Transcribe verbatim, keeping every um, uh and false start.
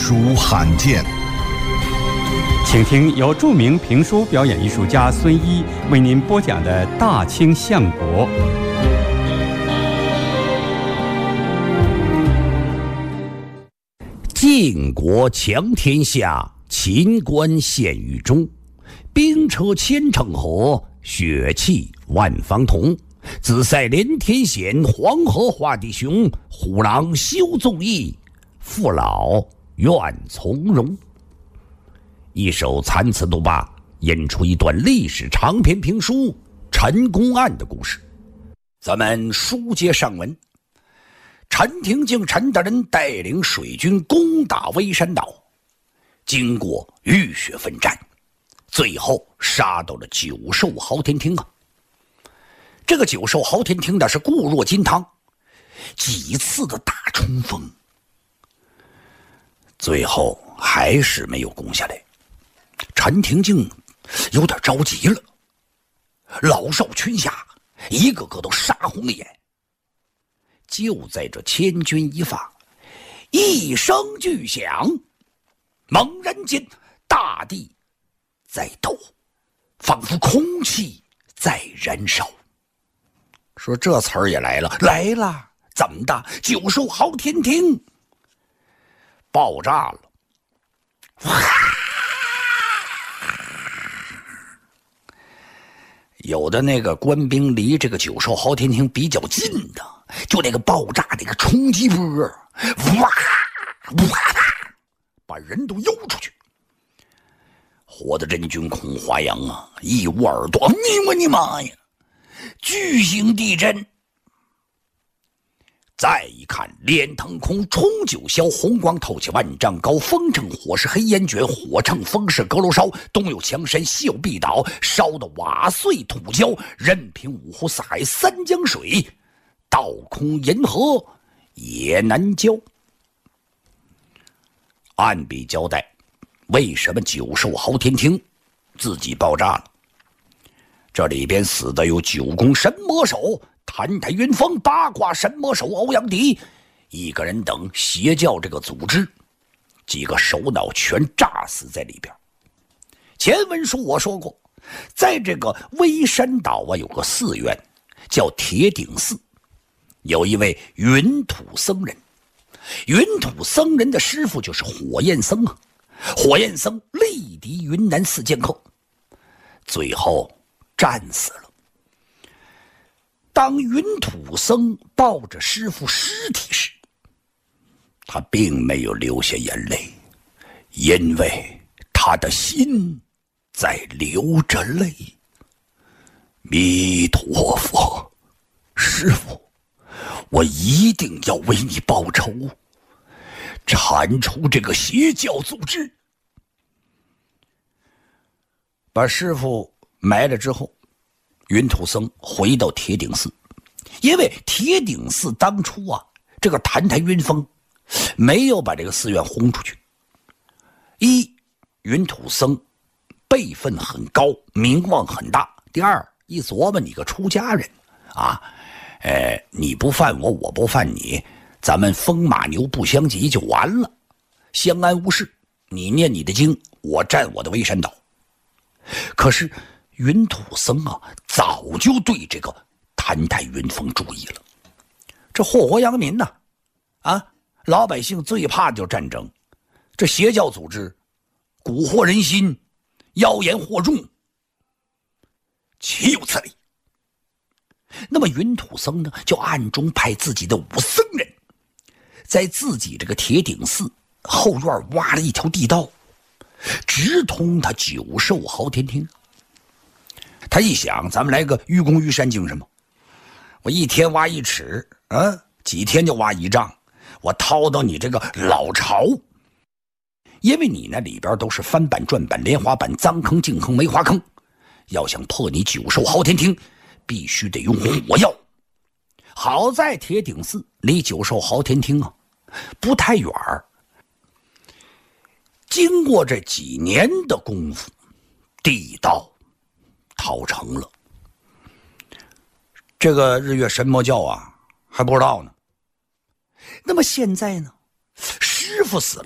书罕见。 请听由著名评书表演艺术家孙一为您播讲的《大清相国》。 晋国强天下，秦关陷于中。兵车千乘河，血气万方同。紫塞连天险，黄河化地雄。虎狼休纵义，父老愿从容。一首残词都罢，演出一段历史长篇评书《陈宫案》的故事。咱们书接上文，陈廷敬陈大人带领水军攻打微山岛，经过浴血奋战，最后杀到了九兽昊天厅啊！这个九兽昊天厅的是固若金汤，几次的大冲锋，最后还是没有攻下来。陈廷敬有点着急了，老少群侠一个个都杀红了眼。就在这千钧一发，一声巨响，猛然间大地在抖，仿佛空气在燃烧。说这词儿也来了，来了，怎么的？九兽昊天厅爆炸了！哇！有的那个官兵离这个九兽昊天厅比较近的，就那个爆炸那个冲击波，哇哇，把人都悠出去。活的真君孔华阳啊，一捂耳朵，你我你妈呀！巨型地震。再一看，脸腾空，冲九霄，红光透起万丈高，风乘火势，黑烟卷，火乘风势，阁楼烧，东有墙山，西有壁倒，烧得瓦碎土焦，任凭五湖四海三江水，倒空银河也难交。按笔交代，为什么九兽昊天厅自己爆炸了？这里边死的有九宫神魔手谭台云峰、八卦神魔手欧阳迪一个人等邪教这个组织，几个首脑全炸死在里边。前文书我说过，在这个微山岛啊，有个寺院叫铁顶寺，有一位云土僧人。云土僧人的师傅就是火焰僧啊，火焰僧力敌云南四剑客，最后战死了。当云土僧抱着师父尸体时，他并没有流下眼泪，因为他的心在流着泪。弥陀佛，师父，我一定要为你报仇，铲除这个邪教组织。把师父埋了之后，云土僧回到铁顶寺，因为铁顶寺当初啊，这个谭台云峰没有把这个寺院轰出去。一，云土僧辈分很高，名望很大；第二，一琢磨你个出家人啊，呃，你不犯我，我不犯你，咱们风马牛不相及就完了，相安无事。你念你的经，我占我的微山岛。可是云土僧啊，早就对这个谭台云峰注意了。这祸国殃民呐、啊，啊，老百姓最怕的就是战争，这邪教组织蛊惑人心，妖言惑众，岂有此理？那么云土僧呢，就暗中派自己的武僧人，在自己这个铁顶寺后院挖了一条地道，直通他九兽昊天厅。他一想，咱们来个愚公移山精神吧，我一天挖一尺，啊，几天就挖一丈，我掏到你这个老巢。因为你那里边都是翻版、转版、莲花版、脏坑、净坑、梅花坑，要想破你九兽昊天厅，必须得用火药。好在铁顶寺离九兽昊天厅啊不太远儿。经过这几年的功夫，地道掏成了。这个日月神魔教啊还不知道呢。那么现在呢，师傅死了，